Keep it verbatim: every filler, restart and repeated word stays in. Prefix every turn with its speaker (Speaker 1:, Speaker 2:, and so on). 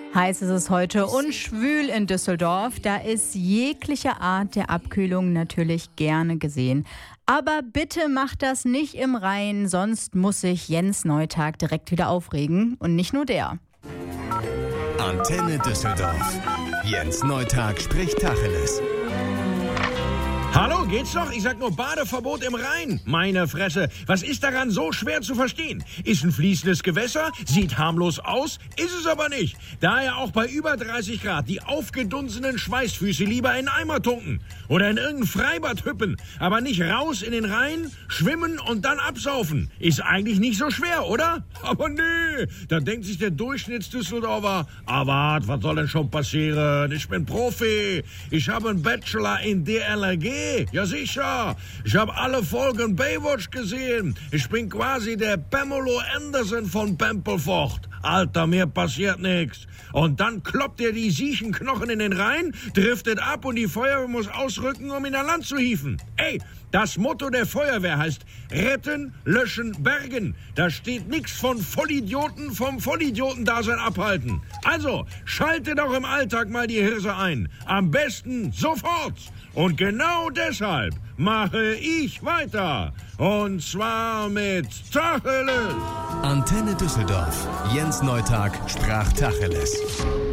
Speaker 1: Heiß ist es heute und schwül in Düsseldorf. Da ist jegliche Art der Abkühlung natürlich gerne gesehen. Aber bitte macht das nicht im Rhein, sonst muss sich Jens Neutag direkt wieder aufregen. Und nicht nur der.
Speaker 2: Antenne Düsseldorf. Jens Neutag spricht Tacheles.
Speaker 3: Hallo, geht's doch? Ich sag nur Badeverbot im Rhein. Meine Fresse, was ist daran so schwer zu verstehen? Ist ein fließendes Gewässer, sieht harmlos aus, ist es aber nicht. Daher auch bei über dreißig Grad die aufgedunsenen Schweißfüße lieber in Eimer tunken. Oder in irgendein Freibad hüppen, aber nicht raus in den Rhein, schwimmen und dann absaufen. Ist eigentlich nicht so schwer, oder? Aber nee, da denkt sich der Durchschnittsdüsseldorfer, ah wart, was soll denn schon passieren? Ich bin Profi, ich habe einen Bachelor in D L R G. Ja sicher, ich habe alle Folgen Baywatch gesehen. Ich bin quasi der Pamela Anderson von Pempelfort. Alter, mir passiert nichts. Und dann kloppt er die siechen Knochen in den Rhein, driftet ab und die Feuerwehr muss ausrücken, um ihn an Land zu hieven. Ey, das Motto der Feuerwehr heißt retten, löschen, bergen. Da steht nichts von Vollidioten vom Vollidioten-Dasein abhalten. Also, schalte doch im Alltag mal die Hirse ein. Am besten sofort. Und genau deshalb mache ich weiter. Und zwar mit Tacheles.
Speaker 2: Antenne Düsseldorf. Jens Neutag sprach Tacheles.